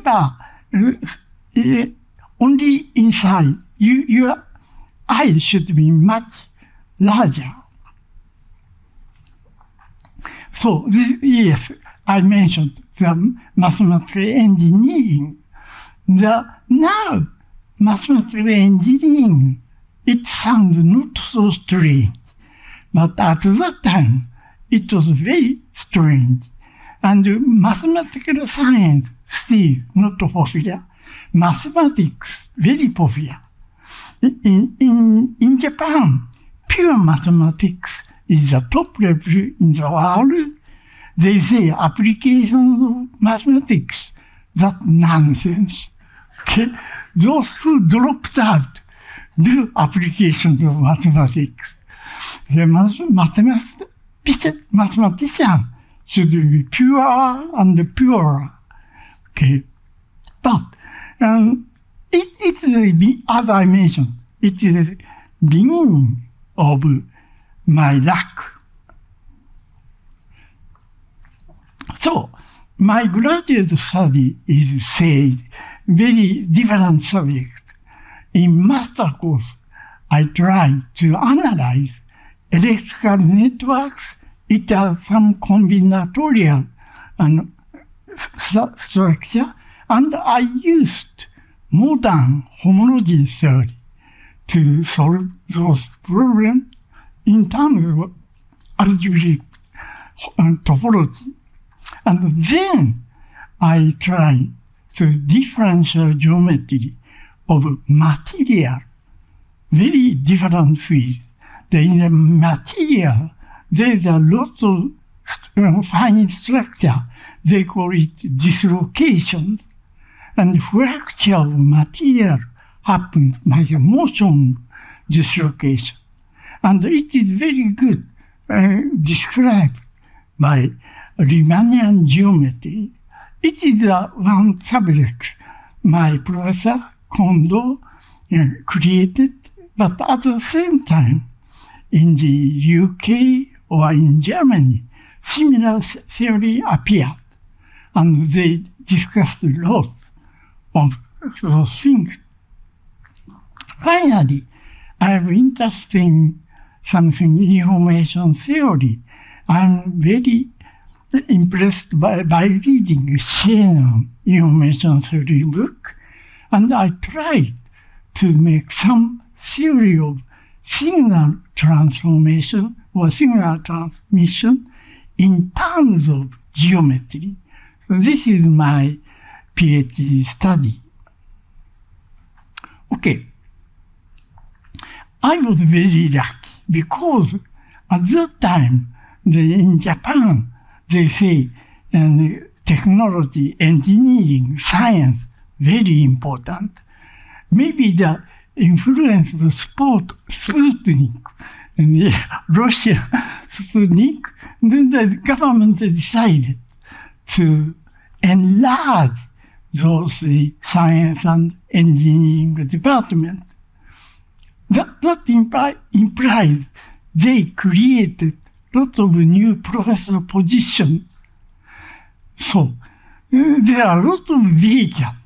However, only inside, your eye should be much larger. So, yes, I mentioned the mathematical engineering. Now, mathematical engineering, it sounds not so strange. But at that time, it was very strange. And mathematical science, still not popular. Mathematics, very popular. In Japan, pure mathematics is the top level in the world. They say applications of mathematics, that's nonsense. Okay? Those who dropped out do applications of mathematics. The mathematician should be pure and purer. Okay? But as I mentioned, it is the beginning of my luck. So, my graduate study is, say, very different subject. In master course, I try to analyze electrical networks. It has some combinatorial structure, and I used modern homology theory to solve those problems in terms of algebraic topology. And then I try the differential geometry of material, very different fields. In the material, there's a lot of fine structure. They call it dislocations. And fracture of material happens by a motion dislocation. And it is very good described by Riemannian geometry. It is one subject my professor Kondo created, but at the same time, in the UK or in Germany, similar theory appeared, and they discussed a lot of those things. Finally, I am interested in something information theory. I'm very impressed by reading Shannon information theory book, and I tried to make some theory of signal transformation or signal transmission in terms of geometry. So this is my PhD study. Okay. I was very lucky because at that time, in Japan, they say technology, engineering, science, very important. Maybe the influence of sport, Sputnik, and Russian Sputnik, then the government decided to enlarge those science and engineering department. That implies they created a lot of new professor positions. So, there are a lot of vehicles.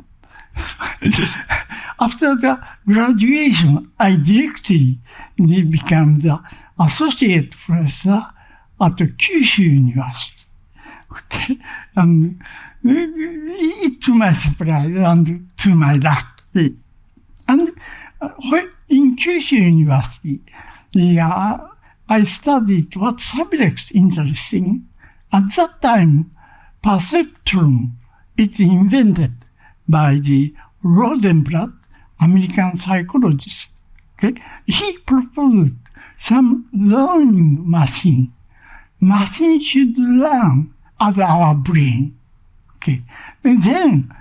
After the graduation, I directly became the associate professor at the Kyushu University. Okay? And to my surprise and to my luck. And in Kyushu University, I studied what subjects interesting. At that time, perceptron is invented by the Rosenblatt, American psychologist. Okay? He proposed some learning machine. Machine should learn as our brain. Okay? And then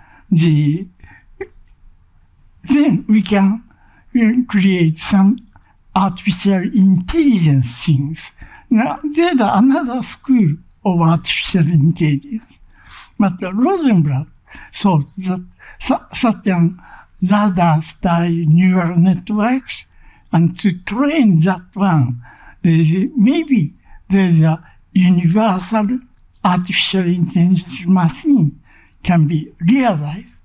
we can create some artificial intelligence things. Now, there's another school of artificial intelligence. But Rosenblatt thought that certain radar-style neural networks, and to train that one, maybe there's a universal artificial intelligence machine can be realized.